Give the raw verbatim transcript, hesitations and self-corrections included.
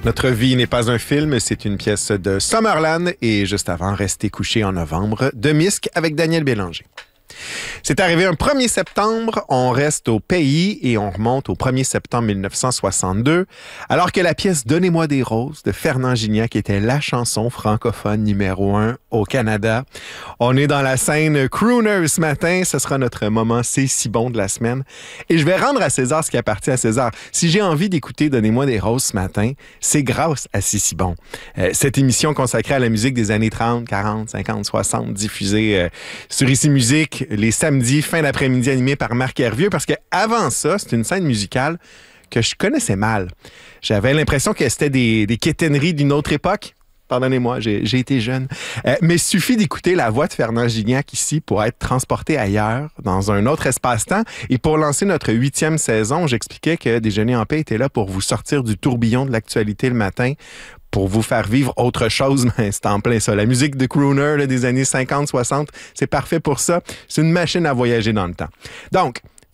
Notre vie n'est pas un film, c'est une pièce de Summerland et juste avant, Rester couché en novembre de Misc avec Daniel Bélanger. C'est arrivé un premier septembre, on reste au pays et on remonte au premier septembre mille neuf cent soixante-deux, alors que la pièce Donnez-moi des roses de Fernand Gignac était la chanson francophone numéro un au Canada. On est dans la scène crooner ce matin, ce sera notre moment C'est si bon de la semaine. Et je vais rendre à César ce qui appartient à César. Si j'ai envie d'écouter Donnez-moi des roses ce matin, c'est grâce à C'est si bon. Euh, cette émission consacrée à la musique des années trente, quarante, cinquante, soixante, diffusée euh, sur Ici Musique les samedis, fin d'après-midi, animée par Marc Hervieux, parce qu'avant ça, c'est une scène musicale que je connaissais mal. J'avais l'impression que c'était des, des quétaineries d'une autre époque. Pardonnez-moi, j'ai, j'ai été jeune. Euh, mais il suffit d'écouter la voix de Fernand Gignac ici pour être transporté ailleurs, dans un autre espace-temps. Et pour lancer notre huitième saison, j'expliquais que Déjeuner en paix était là pour vous sortir du tourbillon de l'actualité le matin, pour vous faire vivre autre chose, mais c'est en plein ça. La musique de crooner là, des années cinquante, soixante, c'est parfait pour ça. C'est une machine à voyager dans le temps. Donc,